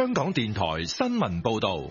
香港電台新聞報道。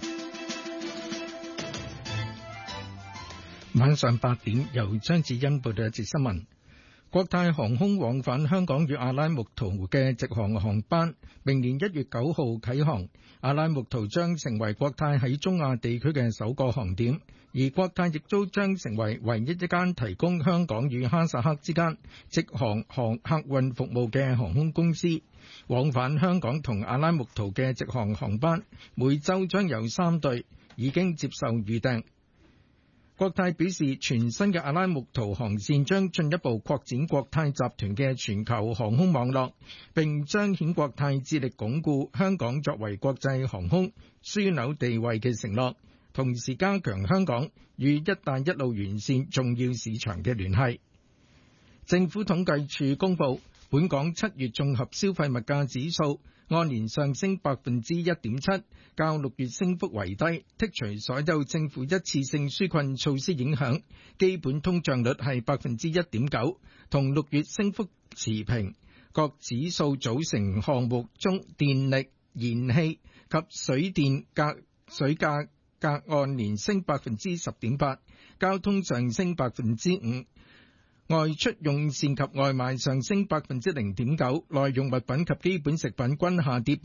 晚上8點，由張子欣報道一節新聞。國泰航空往返香港與阿拉木圖嘅直航航班，明年1月9號啟航。阿拉木圖將成為國泰喺中亞地區嘅首個航點，而國泰亦都將成為唯一一間提供香港與哈薩克之間直航客運服務嘅航空公司。往返香港同阿拉木圖嘅直航航班，每週將有3對，已經接受預訂。國泰表示，全新嘅阿拉木圖航線將進一步擴展國泰集團嘅全球航空網絡，並彰顯國泰致力鞏固香港作為國際航空樞紐地位嘅承諾，同時加強香港與一帶一路沿線重要市場嘅聯繫。政府統計處公布，本港7月綜合消費物價指數按年上升1.7%，較6月升幅為低。剔除所有政府一次性紓困措施影響，基本通脹率係1.9%，同6月升幅持平。各指數組成項目中，電力、燃氣及水電水價格按年升10.8%，交通上升5%。外出用膳及外賣上升0.9%，耐用物品及基本食品均下跌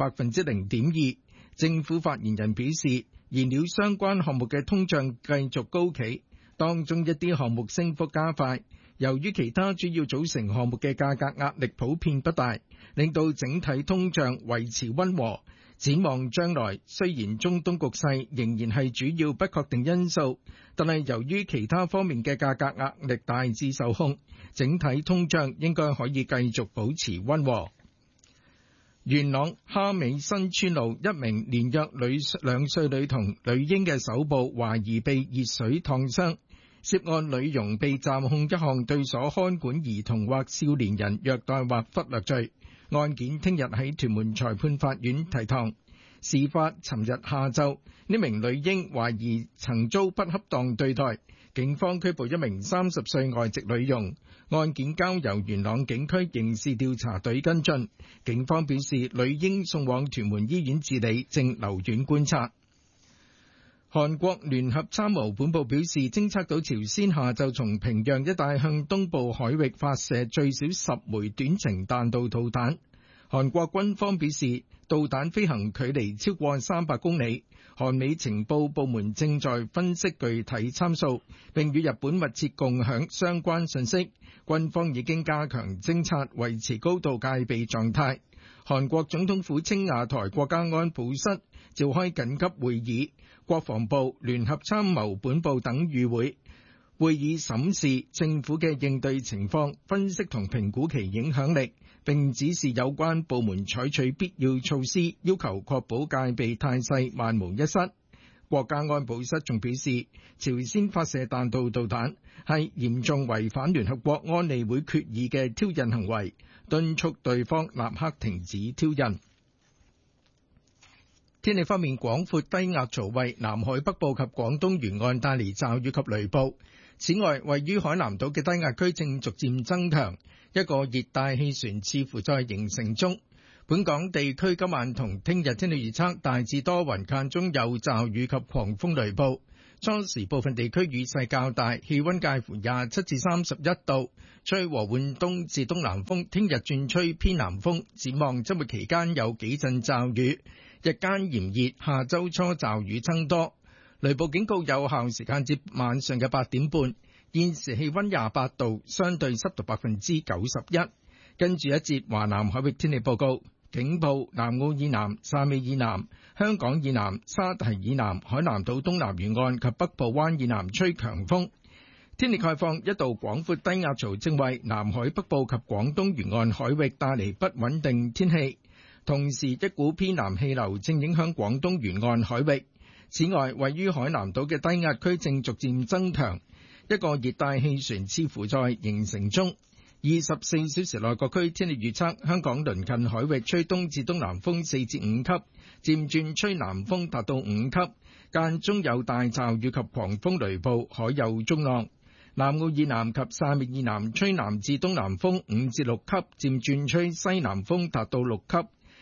0.2%。政府發言人表示，燃料相關項目嘅通脹繼續高企，當中一啲項目升幅加快。由於其他主要組成項目嘅價格壓力普遍不大，令到整體通脹維持溫和。展望將來，雖然中東局勢仍然係主要不確定因素，但係由於其他方面嘅價格壓力大致受控，整體通脹應該可以繼續保持溫和。元朗蝦尾新村路一名年約2歲女童女嬰嘅手部懷疑被熱水燙傷，涉案女傭被暫控一項對所看管兒童或少年人虐待或忽略罪。案件聽日喺屯門裁判法院提堂。事發尋日下晝，呢名女嬰懷疑曾遭不恰當對待，警方拘捕一名30歲外籍女傭。案件交由元朗警區刑事調查隊跟進。警方表示，女嬰送往屯門醫院治理，正留院觀察。韓國聯合參謀本部表示，偵測到朝鮮下晝從平壤一帶向東部海域發射最少10枚短程彈道導彈。韓國軍方表示，導彈飛行距離超過300公里。韓美情報部門正在分析具體參數，並與日本密切共享相關信息。軍方已經加強偵察，維持高度戒備狀態。韓國總統府青瓦台國家安保室召開緊急會議，國防部、聯合參謀本部等與會。會議審視政府嘅應對情況，分析同評估其影響力，並指示有關部門採取必要措施，要求確保戒備態勢萬無一失。國家安保室仲表示，朝鮮發射彈道導彈係嚴重違反聯合國安理會決議嘅挑釁行為，敦促對方立刻停止挑釁。天氣方面，廣闊低壓槽為南海北部及廣東沿岸帶嚟驟雨及雷暴。此外，位於海南島嘅低壓區正逐漸增強，一個熱帶氣旋似乎在形成中。本港地區今晚同聽日天氣預測大致多雲，間中有驟雨及狂風雷暴。初時部分地區雨勢較大，氣溫介乎27至31度，吹和緩東至東南風。聽日轉吹偏南風。展望周末期間有幾陣驟雨，日間炎熱，下周初驟雨增多。雷暴警告有效時間至晚上嘅8點半。現時氣溫28度，相對濕度91%。跟住一節華南海域天氣報告。警報：南澳以南、汕尾以南、香港以南、沙堤以南、海南島東南沿岸及北部灣以南吹強風。天氣概況：一道廣闊低壓槽正為南海北部及廣東沿岸海域帶嚟不穩定天氣，同時一股偏南氣流正影響廣東沿岸海域。此外，位於海南島嘅低壓區正逐漸增強，一個熱帶氣旋似乎在形成中。24小時內各區天氣預測：香港鄰近海域吹東至東南風4至5級，漸轉吹南風達到5級，間中有大驟雨及狂風雷暴，海有中浪。南澳以南及汕尾以南吹南至東南風5至6級，漸轉吹西南風達到6級，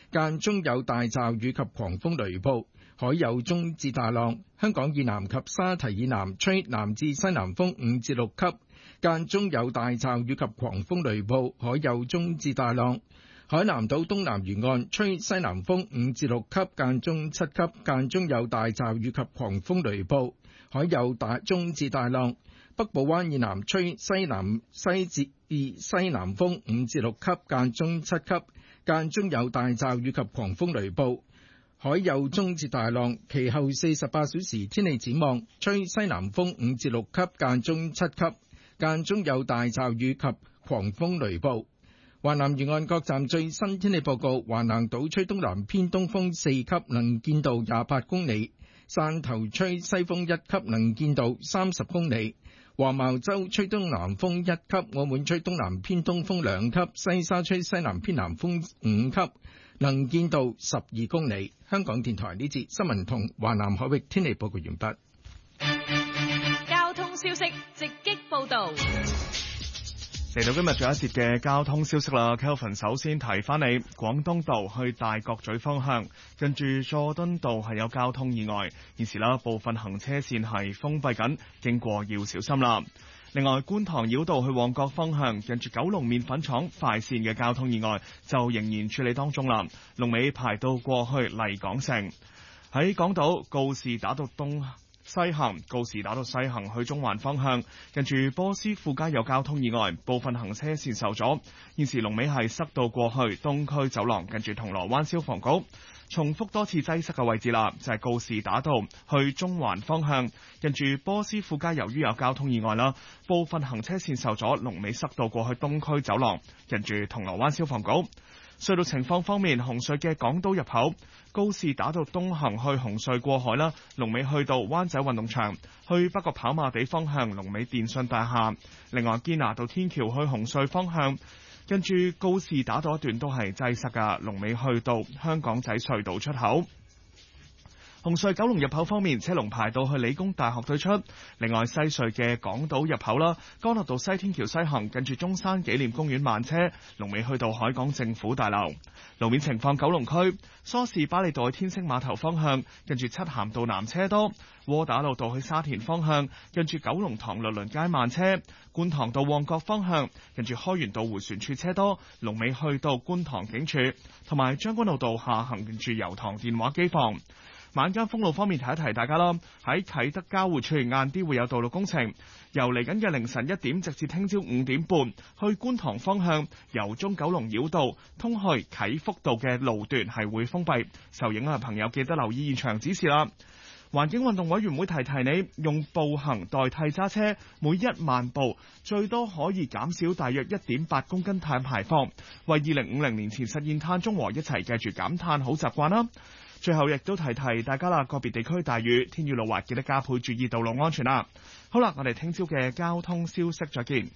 間中有大驟雨及狂風雷暴，海有中至大浪。香港以南及沙堤以南吹南至西南風5至6級，間中有大驟雨及狂風雷暴，海有中至大浪。海南島東南沿岸吹西南風5至6級，間中7級，間中有大驟雨及狂風雷暴，海有中至大浪。北部灣以南吹西至西南風5至6級，間中7級，間中有大驟雨及狂風雷暴，海有中至大浪。其後48小時天氣展望，吹西南風5至6級，間中7級，間中有大驟雨及狂風雷暴。華南沿岸各站最新天氣報告：華南島吹東南偏東風4級，能見度28公里；汕頭吹西風1級，能見度30公里；黃茅洲吹東南風1級，澳門吹東南偏東風2級，西沙吹西南偏南風5級，能見度12公里。香港電台呢節新聞同華南海域天氣報告完畢。 交通消息直擊報導。 嚟到今日最後一節嘅交通消息啦 ，Kelvin 首先提翻你，廣東道去大角咀方向，近住佐敦道係有交通意外，現時啦部分行車線係封閉緊，經過要小心啦。另外，觀塘繞道去旺角方向，近住九龍麵粉廠快線嘅交通意外就仍然處理當中啦，龍尾排到過去麗港城。喺港島告士打道東西行，告士打道西行去中環方向，近住波斯富街有交通意外，部分行車線受阻。現時龍尾係塞到過去東區走廊，近住銅鑼灣消防局。重複多次擠塞嘅位置啦，就係告士打道去中環方向，近住波斯富街，由於有交通意外啦，部分行車線受阻，龍尾塞到過去東區走廊，近住銅鑼灣消防局。隧道情況方面，紅隧嘅港島入口告士打道東行去紅隧過海啦，龍尾去到灣仔運動場；去北角跑馬地方向，龍尾電訊大廈。另外堅拿道天橋去紅隧方向，跟住告士打道一段都係擠塞㗎，龍尾去到香港仔隧道出口。紅隧九龍入口方面，車龍排到去理工大學對出。另外西隧嘅港島入口啦，干諾道西天橋西行，近住中山紀念公園慢車，龍尾去到海港政府大樓。路面情況，九龍區梳士巴利道去天星碼頭方向，近住漆咸道南車多；窩打老道去沙田方向，近住九龍塘律倫街慢車；觀塘道旺角方向，近住開源道迴旋處車多，龍尾去到觀塘警署，同埋將軍澳道下行近住油塘電話機房。晚間封路方面，提一提大家啦，喺啟德交匯處晏啲會有道路工程，由嚟緊嘅凌晨1點直至聽朝5點半，去觀塘方向由中九龍繞道通去啟福道嘅路段係會封閉，受影響嘅朋友記得留意現場指示啦。環境運動委員會提提你，用步行代替揸車，每1萬步最多可以減少大約1.8公斤碳排放，為2050年前實現碳中和一齊繼續減碳好習慣啦。最後亦都提提大家啦，個別地區大雨，天雨路滑，記得加倍注意道路安全啦。好啦，我哋聽朝嘅交通消息再見。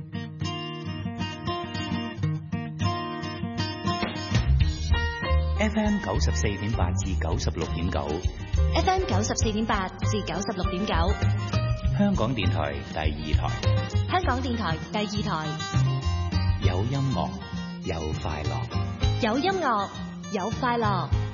FM 94.8至96.9 FM 94.8至96.9， 香港電台第2台， 香港電台第2台， 有音樂有快樂， 有音樂有快樂。